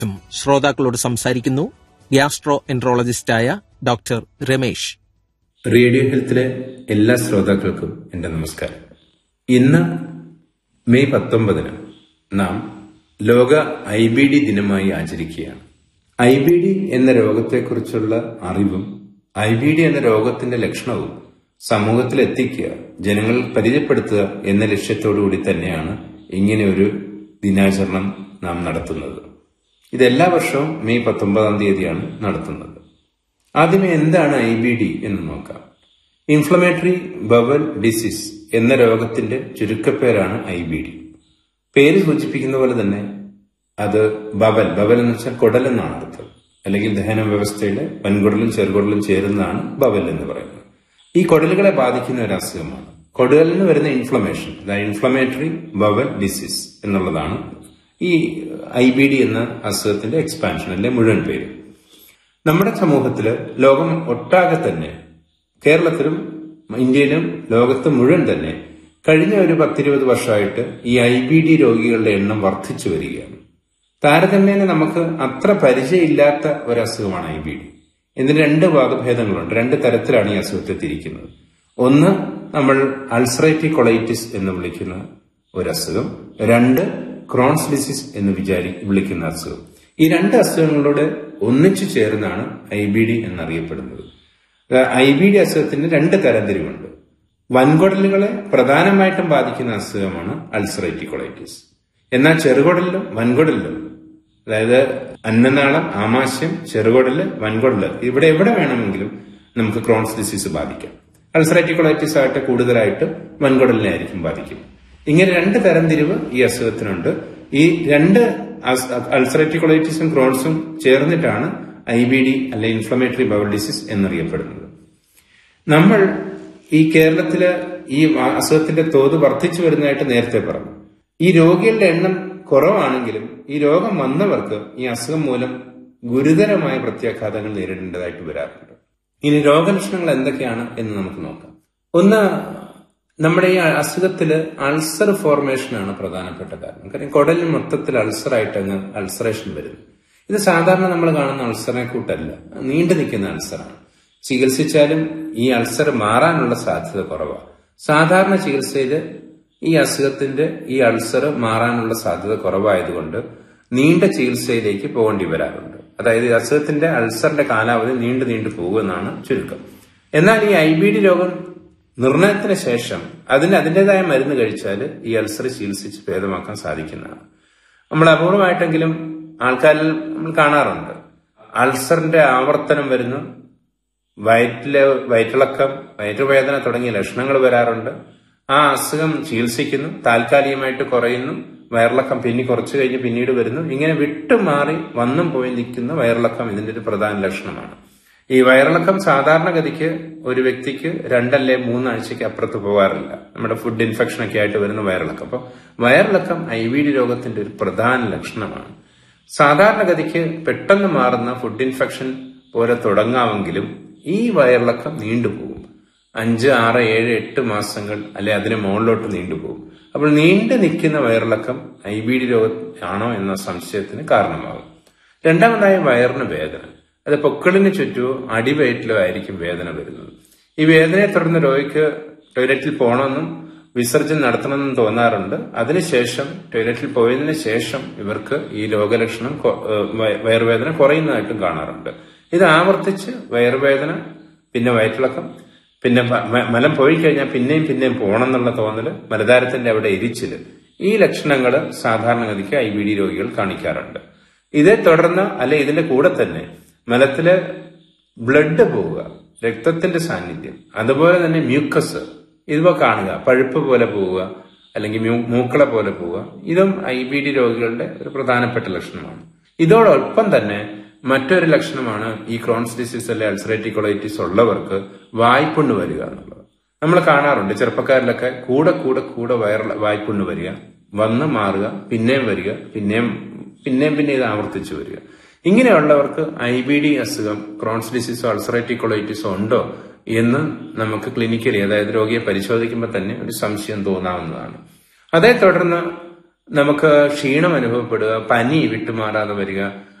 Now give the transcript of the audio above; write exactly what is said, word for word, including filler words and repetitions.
M ശ്രോതാക്കളോട് സംസാരിക്കുന്നു gastro എൻട്രോളജിസ്റ്റായ doctor Ramesh. Radio ഹെൽത്തിലെ എല്ലാ ശ്രോതാക്കൾക്കും എന്റെ നമസ്കാരം. ഇന്ന് മെയ് പത്തൊമ്പതിന് നാം ലോക ഐ ബി ഡി ദിനമായി ആചരിക്കുകയാണ്. ഐ ബി ഡി എന്ന രോഗത്തെക്കുറിച്ചുള്ള അറിവും ഐ ബി ഡി എന്ന രോഗത്തിന്റെ ലക്ഷണവും സമൂഹത്തിൽ എത്തിക്കുക, ജനങ്ങൾ പരിചയപ്പെടുത്തുക എന്ന ലക്ഷ്യത്തോടുകൂടി തന്നെയാണ് ഇങ്ങനെ ഒരു ദിനാചരണം നാം നടത്തുന്നത്. ഇത് എല്ലാ വർഷവും മെയ് പത്തൊമ്പതാം തീയതിയാണ് നടത്തുന്നത്. ആദ്യമേ എന്താണ് ഐ ബി ഡി എന്ന് നോക്കാം. ഇൻഫ്ലമേറ്ററി ബവൽ ഡിസീസ് എന്ന രോഗത്തിന്റെ ചുരുക്കപ്പേരാണ് ഐ ബി ഡി. പേര് സൂചിപ്പിക്കുന്ന പോലെ തന്നെ അത് ബവൽ ബവൽ എന്ന് വെച്ചാൽ കുടൽ എന്നാണ് അർത്ഥം, അല്ലെങ്കിൽ ദഹന വ്യവസ്ഥയുടെ വൻകുടലും ചെറുകുടലും ചേരുന്നതാണ് ബവൽ എന്ന് പറയുന്നത്. ഈ കുടലുകളെ ബാധിക്കുന്ന ഒരു അസുഖമാണ്. കുടലിന് വരുന്ന ഇൻഫ്ലമേഷൻ, ഇൻഫ്ലമേറ്ററി ബവൽ ഡിസീസ് എന്നുള്ളതാണ് ഈ ഐ ബി ഡി എന്ന അസുഖത്തിന്റെ എക്സ്പാൻഷൻ അല്ലെ മുഴുവൻ പേര്. നമ്മുടെ സമൂഹത്തില് ലോകം ഒട്ടാകെ തന്നെ, കേരളത്തിലും ഇന്ത്യയിലും ലോകത്ത് മുഴുവൻ തന്നെ കഴിഞ്ഞ ഒരു പത്തിരുപത് വർഷമായിട്ട് ഈ ഐ ബി ഡി രോഗികളുടെ എണ്ണം വർദ്ധിച്ചു വരികയാണ്. താരതമ്യേന നമുക്ക് അത്ര പരിചയമില്ലാത്ത ഒരു അസുഖമാണ് ഐ ബി ഡി. ഇതിന് രണ്ട് വകഭേദങ്ങളുണ്ട്, രണ്ട് തരത്തിലാണ് ഈ അസുഖത്തെ തിരിക്കുന്നത്. ഒന്ന് നമ്മൾ അൾസറേറ്റീവ് കൊളൈറ്റിസ് എന്ന് വിളിക്കുന്ന ഒരു അസുഖം, രണ്ട് ക്രോൺസ് ഡിസീസ് എന്ന് വിചാരി വിളിക്കുന്ന അസുഖം. ഈ രണ്ട് അസുഖങ്ങളോട് ഒന്നിച്ചു ചേർന്നാണ് ഐ ബി ഡി എന്നറിയപ്പെടുന്നത്. ഐ ബി ഡി അസുഖത്തിന് രണ്ട് തരംതിരിവുണ്ട്. വൻകുടലുകളെ പ്രധാനമായിട്ടും ബാധിക്കുന്ന അസുഖമാണ് അൾസറേറ്റീവ് കൊളൈറ്റിസ്. എന്നാൽ ചെറുകുടലിലും വൻകുടലിലും, അതായത് അന്നനാളം, ആമാശയം, ചെറുകുടല്, വൻകുടല്, ഇവിടെ എവിടെ വേണമെങ്കിലും നമുക്ക് ക്രോൺസ് ഡിസീസ് ബാധിക്കാം. അൾസറേറ്റീവ് കൊളൈറ്റിസ് ആയിട്ട് കൂടുതലായിട്ട് വൻകുടലിനെ ആയിരിക്കും ബാധിക്കും. ഇങ്ങനെ രണ്ട് തരംതിരിവ് ഈ അസുഖത്തിനുണ്ട്. ഈ രണ്ട് അൾസറേറ്റീവ് കൊളൈറ്റിസും ക്രോൺസും ചേർന്നിട്ടാണ് ഐ ബി ഡി അല്ലെ ഇൻഫ്ലമേറ്ററി ബവൽ ഡിസീസ് എന്നറിയപ്പെടുന്നത്. നമ്മൾ ഈ കേരളത്തില് ഈ അസുഖത്തിന്റെ തോത് വർദ്ധിച്ചു വരുന്നതായിട്ട് നേരത്തെ പറഞ്ഞു. ഈ രോഗികളുടെ എണ്ണം കുറവാണെങ്കിലും ഈ രോഗം വന്നവർക്ക് ഈ അസുഖം മൂലം ഗുരുതരമായ പ്രത്യാഘാതങ്ങൾ നേരിടേണ്ടതായിട്ട് വരാറുണ്ട്. ഇനി രോഗലക്ഷണങ്ങൾ എന്തൊക്കെയാണ് എന്ന് നമുക്ക് നോക്കാം. ഒന്ന്, നമ്മുടെ ഈ അസുഖത്തില് അൾസർ ഫോർമേഷൻ ആണ് പ്രധാനപ്പെട്ട കാരണം. കാരണം കുടലിന് മൊത്തത്തിൽ അൾസറായിട്ട് അങ്ങ് അൾസറേഷൻ വരുന്നു. ഇത് സാധാരണ നമ്മൾ കാണുന്ന അൾസറിനെ കൂട്ടല്ല, നീണ്ടു നിൽക്കുന്ന അൾസറാണ്. ചികിത്സിച്ചാലും ഈ അൾസർ മാറാനുള്ള സാധ്യത കുറവാണ്. സാധാരണ ചികിത്സയിൽ ഈ അസുഖത്തിന്റെ ഈ അൾസർ മാറാനുള്ള സാധ്യത കുറവായതുകൊണ്ട് നീണ്ട ചികിത്സയിലേക്ക് പോകേണ്ടി വരാറുണ്ട്. അതായത് ഈ അസുഖത്തിന്റെ അൾസറിന്റെ കാലാവധി നീണ്ടു നീണ്ടു പോകുമെന്നാണ് ചുരുക്കം. എന്നാൽ ഈ ഐ ബി ഡി രോഗം നിർണയത്തിന് ശേഷം അതിന് അതിൻ്റെതായ മരുന്ന് കഴിച്ചാൽ ഈ അൾസർ ചികിത്സിച്ച് ഭേദമാക്കാൻ സാധിക്കുന്നതാണ്. നമ്മൾ അപൂർവമായിട്ടെങ്കിലും ആൾക്കാരിൽ നമ്മൾ കാണാറുണ്ട് അൾസറിന്റെ ആവർത്തനം വരുന്നു, വയറ്റിലെ വയറ്റിളക്കം, വയറ്റുവേദന തുടങ്ങിയ ലക്ഷണങ്ങൾ വരാറുണ്ട്. ആ അസുഖം ചികിത്സിക്കുന്നു, താൽക്കാലികമായിട്ട് കുറയുന്നു, വയറിളക്കം പിന്നെ കുറച്ചു കഴിഞ്ഞ് പിന്നീട് വരുന്നു. ഇങ്ങനെ വിട്ടുമാറി വന്നും പോയി നിൽക്കുന്ന വയറിളക്കം ഇതിന്റെ ഒരു പ്രധാന ലക്ഷണമാണ്. ഈ വയറിളക്കം സാധാരണഗതിക്ക് ഒരു വ്യക്തിക്ക് രണ്ടല്ലേ മൂന്നാഴ്ചയ്ക്ക് അപ്പുറത്ത് പോകാറില്ല. നമ്മുടെ ഫുഡ് ഇൻഫെക്ഷൻ ഒക്കെ ആയിട്ട് വരുന്ന വയറിളക്കം. അപ്പൊ വയറിളക്കം ഐ ബി ഡി രോഗത്തിന്റെ ഒരു പ്രധാന ലക്ഷണമാണ്. സാധാരണഗതിക്ക് പെട്ടെന്ന് മാറുന്ന ഫുഡ് ഇൻഫെക്ഷൻ പോലെ തുടങ്ങാമെങ്കിലും ഈ വയറിളക്കം നീണ്ടുപോകും. അഞ്ച് ആറ് ഏഴ് എട്ട് മാസങ്ങൾ അല്ലെ അതിന് മുകളിലോട്ട് നീണ്ടുപോകും. അപ്പോൾ നീണ്ടു നിൽക്കുന്ന വയറിളക്കം ഐ ബി ഡി രോഗമാണോ എന്ന സംശയത്തിന് കാരണമാകും. രണ്ടാമതായി വയറിന് വേദന, അത് പൊക്കിളിന് ചുറ്റുമോ അടിവയറ്റിലോ ആയിരിക്കും വേദന വരുന്നത്. ഈ വേദനയെ തുടർന്ന് രോഗിക്ക് ടോയ്ലറ്റിൽ പോകണമെന്നും വിസർജനം നടത്തണമെന്നും തോന്നാറുണ്ട്. അതിനുശേഷം ടോയ്ലറ്റിൽ പോയതിനു ശേഷം ഇവർക്ക് ഈ രോഗലക്ഷണം വയറുവേദന കുറയുന്നതായിട്ടും കാണാറുണ്ട്. ഇത് ആവർത്തിച്ച് വയറുവേദന, പിന്നെ വയറ്റിളക്കം, പിന്നെ മലം പോയി കഴിഞ്ഞാൽ പിന്നെയും പിന്നെയും പോകണം എന്നുള്ള തോന്നല്, മലദ്വാരത്തിന്റെ അവിടെ എരിച്ചില്, ഈ ലക്ഷണങ്ങൾ സാധാരണഗതിക്ക് ഐ ബി ഡി രോഗികൾ കാണിക്കാറുണ്ട്. ഇതേ തുടർന്ന് അല്ലെ ഇതിന്റെ കൂടെ തന്നെ മലത്തില് ബ്ലഡ് പോവുക, രക്തത്തിന്റെ സാന്നിധ്യം, അതുപോലെ തന്നെ മ്യൂക്കസ് ഇതുവ കാണുക, പഴുപ്പ് പോലെ പോവുക അല്ലെങ്കിൽ മൂക്കള പോലെ പോവുക, ഇതും ഐ ബി ഡി രോഗികളുടെ ഒരു പ്രധാനപ്പെട്ട ലക്ഷണമാണ്. ഇതോടൊപ്പം തന്നെ മറ്റൊരു ലക്ഷണമാണ് ഈ ക്രോൺസ് ഡിസീസ് അല്ലെ അൾസറേറ്റീവ് കൊളൈറ്റിസ് ഉള്ളവർക്ക് വായ്പുണ്ണ് വരിക എന്നുള്ളത്. നമ്മൾ കാണാറുണ്ട് ചെറുപ്പക്കാരിലൊക്കെ കൂടെ കൂടെ കൂടെ വയർ വായ്പുണ്ണ് വരിക, വന്ന് മാറുക, പിന്നെയും വരിക, പിന്നെയും പിന്നെയും പിന്നെ ഇത് ആവർത്തിച്ചു വരിക. ഇങ്ങനെയുള്ളവർക്ക് ഐ ബി ഡി അസുഖം, ക്രോൺസ് ഡിസീസോ അൾസറേറ്റീവ് കൊളൈറ്റിസോ ഉണ്ടോ എന്ന് നമുക്ക് ക്ലിനിക്കലി, അതായത് രോഗിയെ പരിശോധിക്കുമ്പോൾ തന്നെ ഒരു സംശയം തോന്നാവുന്നതാണ്. അതേ തുടർന്ന് നമുക്ക് ക്ഷീണം അനുഭവപ്പെടുക, പനി വിട്ടുമാറാതെ വരിക,